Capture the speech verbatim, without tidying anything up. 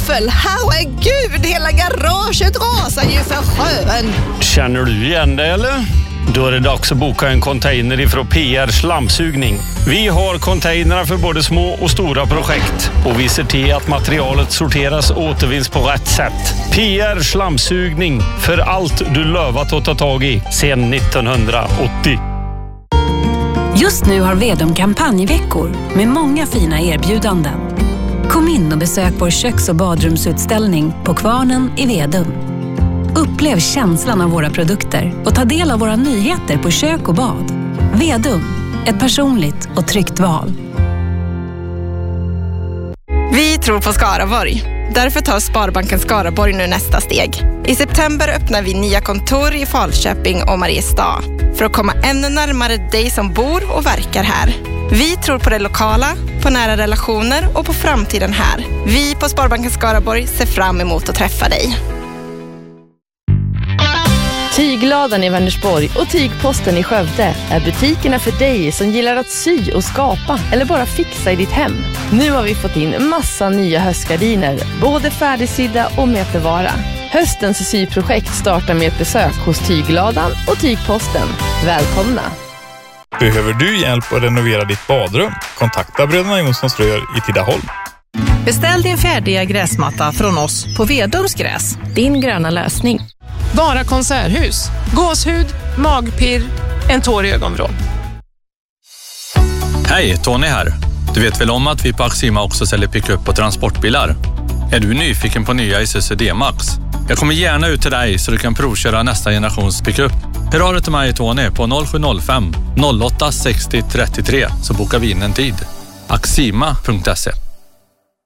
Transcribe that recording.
gaffel. Herregud, hela garaget rasar ju för sjön. Känner du igen det eller? Då är det dags att boka en container ifrån P R Slamsugning. Vi har containrar för både små och stora projekt. Och vi ser till att materialet sorteras och återvinns på rätt sätt. P R Slamsugning, för allt du lovat att ta tag i sedan nittonhundraåttio. Just nu har Vedum kampanjveckor med många fina erbjudanden. Kom in och besök vår köks- och badrumsutställning på Kvarnen i Vedum. Upplev känslan av våra produkter och ta del av våra nyheter på kök och bad. Vedum, ett personligt och tryggt val. Vi tror på Skaraborg. Därför tar Sparbanken Skaraborg nu nästa steg. I september öppnar vi nya kontor i Falköping och Mariestad för att komma ännu närmare dig som bor och verkar här. Vi tror på det lokala, på nära relationer och på framtiden här. Vi på Sparbanken Skaraborg ser fram emot att träffa dig. Tygladan i Vänersborg och Tygposten i Skövde är butikerna för dig som gillar att sy och skapa eller bara fixa i ditt hem. Nu har vi fått in massa nya höstgardiner, både färdigsydda och mötevara. Höstens syprojekt startar med ett besök hos Tygladan och Tygposten. Välkomna! Behöver du hjälp att renovera ditt badrum? Kontakta Bröderna Jonssons Rör i Tidaholm. Beställ din färdiga gräsmatta från oss på Vedums gräs. Din gröna lösning. Bara konserthus, gåshud, magpirr, en tår i ögonvrån. Hej, Tony här. Du vet väl om att vi på Axima också säljer pick-up och transportbilar? Är du nyfiken på nya Isuzu D-Max? Jag kommer gärna ut till dig så du kan provköra nästa generations pick-up. Hör av dig till mig, Tony, på noll sju noll fem noll åtta sextio trettiotre så bokar vi in en tid. axima punkt se